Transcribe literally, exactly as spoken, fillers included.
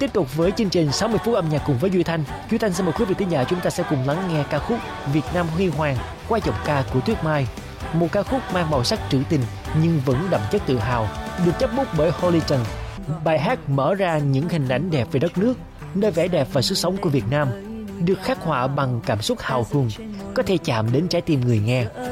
tiếp tục với chương trình sáu mươi phút âm nhạc cùng với Duy Thanh. Duy Thanh xin mời quý vị thính giả chúng ta sẽ cùng lắng nghe ca khúc Việt Nam Huy Hoàng qua giọng ca của Tuyết Mai. Một ca khúc mang màu sắc trữ tình nhưng vẫn đậm chất tự hào, được chấp bút bởi Holly Trần. Bài hát mở ra những hình ảnh đẹp về đất nước, nơi vẻ đẹp và sức sống của Việt Nam, được khắc họa bằng cảm xúc hào hùng, có thể chạm đến trái tim người nghe.